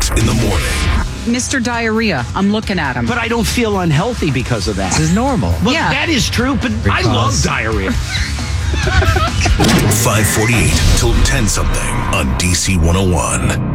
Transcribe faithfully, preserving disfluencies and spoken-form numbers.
in the morning. Mister Diarrhea, I'm looking at him. But I don't feel unhealthy because of that. This is normal. Well, Yeah. that is true, but Because- I love diarrhea. five forty-eight till ten something on D C one oh one.